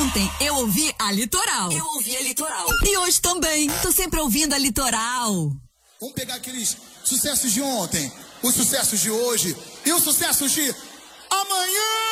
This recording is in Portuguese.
Ontem eu ouvi a Litoral. E hoje também. Tô sempre ouvindo a Litoral. Vamos pegar aqueles sucessos de ontem, os sucessos de hoje e os sucessos de amanhã.